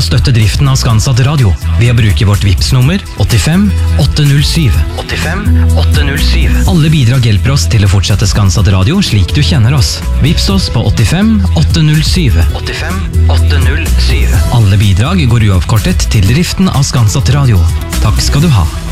å støtte driften av Skanset Radio ved å bruke vårt Vips-nummer 85 807. 85 807. Alle bidrag hjelper oss til å fortsette Skanset Radio slik du kjenner oss. Vips oss på 85 807. 85 807. Alle bidrag går uavkortet til driften av Skanset Radio. Takk skal du ha.